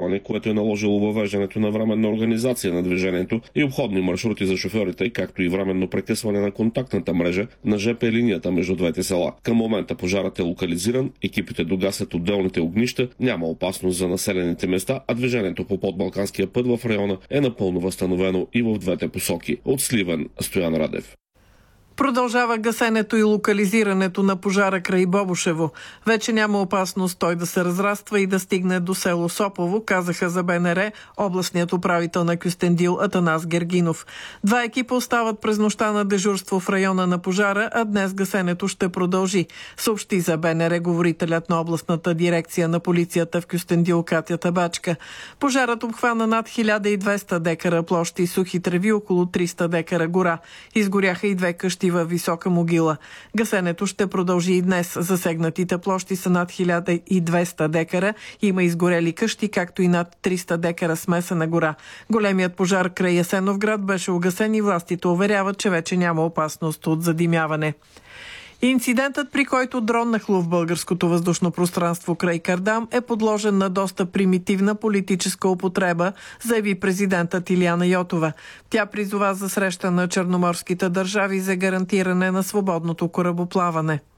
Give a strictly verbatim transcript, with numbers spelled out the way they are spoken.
замърсяване, което е наложило въвеждането на временна организация на движението и обходни маршрути за шофьорите, както и временно прекъсване на контактната мрежа на жп линията между двете села. Към момента пожарът е локализиран, екипите догасят отделните огнища, няма опасност за населените места, а движението по подбалканския път в района е напълно възстановено и в двете посоки. От Сливен, Стоян Радев. Продължава гасенето и локализирането на пожара край Бобошево. Вече няма опасност той да се разраства и да стигне до село Сопово, казаха за БНР областният управител на Кюстендил Атанас Гергинов. Два екипа остават през нощта на дежурство в района на пожара, а днес гасенето ще продължи, съобщи за БНР говорителят на областната дирекция на полицията в Кюстендил Катя Табачка. Пожарът обхвана над хиляда и двеста декара площи и сухи треви, около триста декара гора. Изгоряха и две къщи във Висока могила. Гасенето ще продължи и днес. Засегнатите площи са над хиляда и двеста декара. Има изгорели къщи, както и над триста декара смесена гора. Големият пожар край Ясеновград беше угасен и властите уверяват, че вече няма опасност от задимяване. Инцидентът, при който дрон нахлу в българското въздушно пространство край Кардам, е подложен на доста примитивна политическа употреба, заяви президентът Илияна Йотова. Тя призова за среща на черноморските държави за гарантиране на свободното корабоплаване.